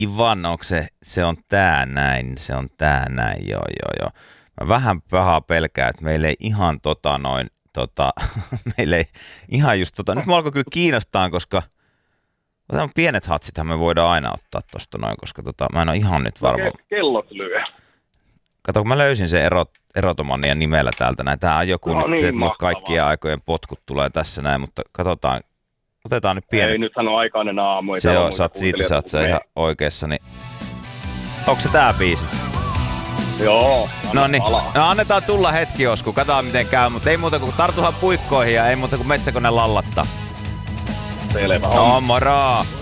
Ivan, onko se on tää näin, joo. Mä vähän pahaa pelkää, että meillä ei ihan meillä ei ihan just nyt mä alkoi kyllä kiinnostaa, koska pienet hatsithan me voidaan aina ottaa tosta noin, koska mä en ole ihan nyt varma. Kellot lyö. Kato, kun mä löysin sen erotomanian nimellä täältä näin. Tää on joku nyt, niin että mulla kaikkien aikojen potkut tulee tässä näin, mutta katsotaan. Otetaan nyt pieni. Ei, nythän on aikainen aamu. Se on, sä oot sä ihan oikeassa, niin. Onko se tää biisi? Joo. No niin, annetaan tulla hetki joskus, katsotaan miten käy, mutta ei muuta kuin tartuhan puikkoihin ja ei muuta kuin metsäkone lallattaa. Selvä. No moro!